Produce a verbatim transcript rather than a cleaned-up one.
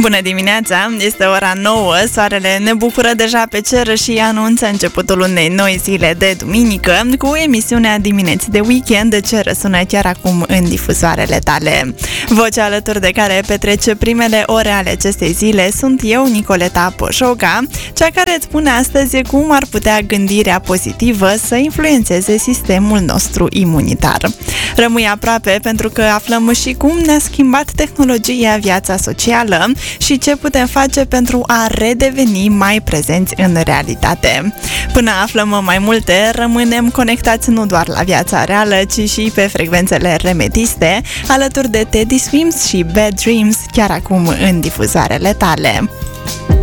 Bună dimineața! Este ora nouă, soarele ne bucură deja pe cer și anunță începutul unei noi zile de duminică cu emisiunea Dimineți de Weekend ce răsună chiar acum în difuzoarele tale. Vocea alături de care petrece primele ore ale acestei zile sunt eu, Nicoleta Poșoga, cea care îți spune astăzi cum ar putea gândirea pozitivă să influențeze sistemul nostru imunitar. Rămâi aproape pentru că aflăm și cum ne-a schimbat tehnologia viața socială și ce putem face pentru a redeveni mai prezenți în realitate. Până aflăm mai multe, rămânem conectați nu doar la viața reală, ci și pe frecvențele remetiste, alături de Teddy Swims și Bad Dreams, chiar acum în difuzoarele tale.